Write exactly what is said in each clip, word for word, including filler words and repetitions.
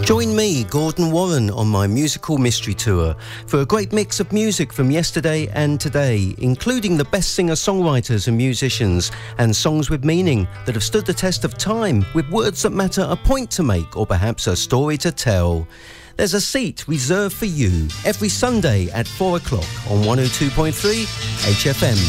Join me, Gordon Warren, on my musical mystery tour for a great mix of music from yesterday and today, including the best singer-songwriters and musicians, and songs with meaning that have stood the test of time, with words that matter, a point to make, or perhaps a story to tell. There's a seat reserved for you every Sunday at four o'clock on one oh two point three H F M.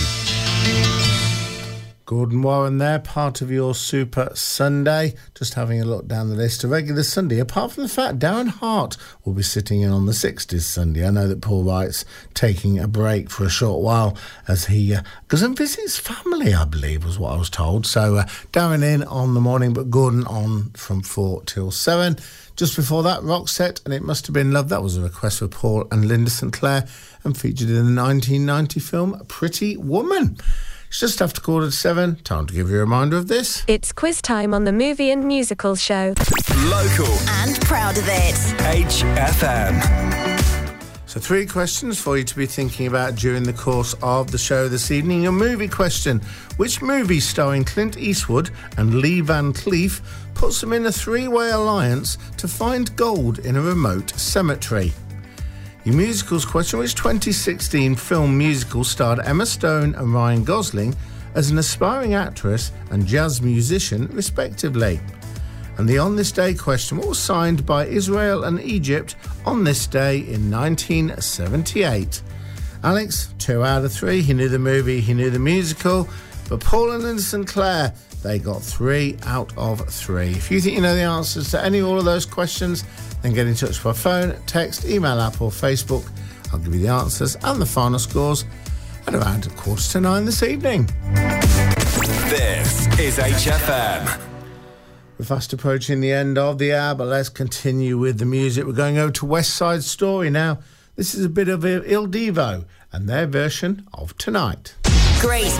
Gordon Warren there, part of your Super Sunday. Just having a look down the list. A regular Sunday, apart from the fact Darren Hart will be sitting in on the sixties Sunday. I know that Paul Wright's taking a break for a short while as he uh, goes and visits family, I believe, was what I was told. So uh, Darren in on the morning, but Gordon on from four till seven. Just before that, Roxette and It Must Have Been Love. That was a request for Paul and Linda Saint Clair and featured in the nineteen ninety film Pretty Woman. It's just after quarter to seven. Time to give you a reminder of this. It's quiz time on the Movie and Musical Show. Local and proud of it. H F M. So three questions for you to be thinking about during the course of the show this evening. Your movie question. Which movie starring Clint Eastwood and Lee Van Cleef puts them in a three-way alliance to find gold in a remote cemetery? Your musicals question. Which twenty sixteen film musical starred Emma Stone and Ryan Gosling as an aspiring actress and jazz musician, respectively? And the On This Day question. What was signed by Israel and Egypt on this day in nineteen seventy-eight? Alex, two out of three. He knew the movie, he knew the musical. But Paul and Linda Saint Clair, they got three out of three. If you think you know the answers to any or all of those questions, then get in touch by phone, text, email, app or Facebook. I'll give you the answers and the final scores at around quarter to nine this evening. This is H F M. We're fast approaching the end of the hour, but let's continue with the music. We're going over to West Side Story now. This is a bit of Il Divo and their version of Tonight. Great